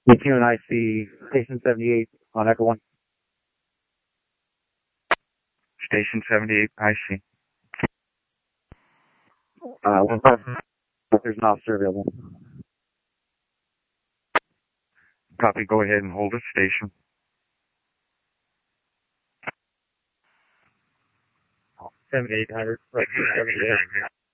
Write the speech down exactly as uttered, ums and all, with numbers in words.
B Q and I C Station seventy-eight on Echo one. Station seventy-eight, I C. Uh, one five, there's an officer available. Copy, go ahead and hold it, station. seventy-eight hundred, right, seventy-eight.